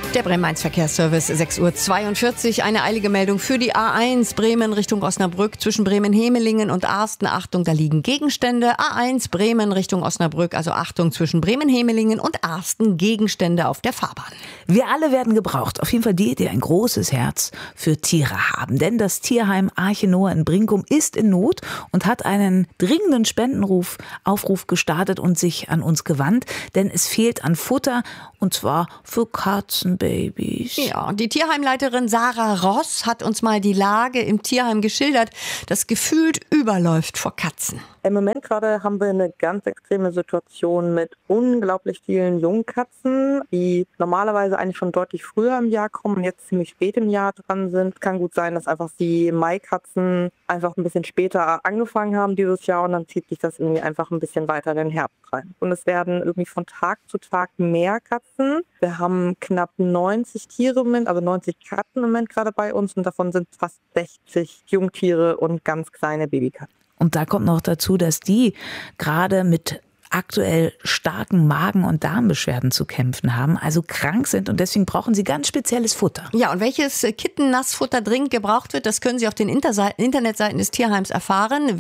Der Bremen-Main-Verkehrsservice, 6:42 Uhr. Eine eilige Meldung für die A1 Bremen Richtung Osnabrück zwischen Bremen-Hemelingen und Arsten. Achtung, da liegen Gegenstände. A1 Bremen Richtung Osnabrück, also Achtung, zwischen Bremen-Hemelingen und Arsten Gegenstände auf der Fahrbahn. Wir alle werden gebraucht. Auf jeden Fall die ein großes Herz für Tiere haben. Denn das Tierheim Arche Noah in Brinkum ist in Not und hat einen dringenden Spendenaufruf gestartet und sich an uns gewandt. Denn es fehlt an Futter, und zwar für Katzenbabys. Ja, die Tierheimleiterin Sarah Ross hat uns mal die Lage im Tierheim geschildert, das gefühlt überläuft vor Katzen. Im Moment gerade haben wir eine ganz extreme Situation mit unglaublich vielen Jungkatzen, die normalerweise eigentlich schon deutlich früher im Jahr kommen und jetzt ziemlich spät im Jahr dran sind. Kann gut sein, dass einfach die Maikatzen einfach ein bisschen später angefangen haben dieses Jahr und dann zieht sich das irgendwie einfach ein bisschen weiter in den Herbst rein. Und es werden irgendwie von Tag zu Tag mehr Katzen. Wir haben knapp 90 Tiere im Moment, also 90 Katzen im Moment gerade bei uns und davon sind fast 60 Jungtiere und ganz kleine Babykatzen. Und da kommt noch dazu, dass die gerade mit aktuell starken Magen- und Darmbeschwerden zu kämpfen haben, also krank sind und deswegen brauchen sie ganz spezielles Futter. Ja, und welches Kittennassfutter dringend gebraucht wird, das können Sie auf den Internetseiten des Tierheims erfahren,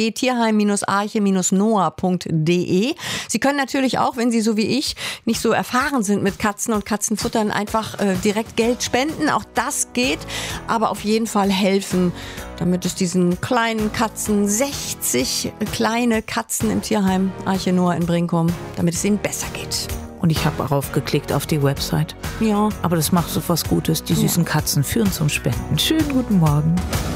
www.tierheim-arche-noah.de. Sie können natürlich auch, wenn Sie so wie ich nicht so erfahren sind mit Katzen und Katzenfuttern, einfach direkt Geld spenden. Auch das geht, aber auf jeden Fall helfen, damit es diesen kleinen Katzen, 60 kleine Katzen im Tierheim Arche Noah in Brinkum, damit es ihnen besser geht. Und ich habe darauf geklickt auf die Website. Ja. Aber das macht so was Gutes. Die süßen Katzen führen zum Spenden. Schönen guten Morgen.